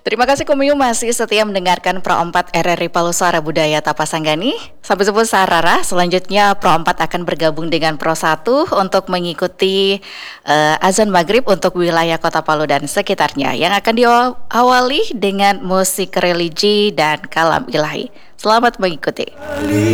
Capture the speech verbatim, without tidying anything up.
Terima kasih Kumiu masih setia mendengarkan Pro empat R R I Palusara Budaya Tapasanggani. Sahabat Subuh Sarara, selanjutnya Pro empat akan bergabung dengan Pro satu untuk mengikuti uh, azan maghrib untuk wilayah Kota Palu dan sekitarnya yang akan diawali dengan musik religi dan kalam ilahi. Selamat mengikuti.